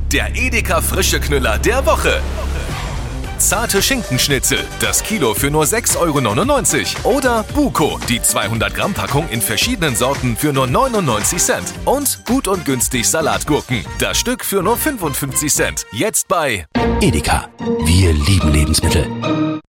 der Edeka frische Knüller der Woche. Zarte Schinkenschnitzel, das Kilo für nur 6,99 €. Oder Buko, die 200 Gramm Packung in verschiedenen Sorten für nur 99 Cent. Und gut und günstig Salatgurken, das Stück für nur 55 Cent. Jetzt bei Edeka. Wir lieben Lebensmittel.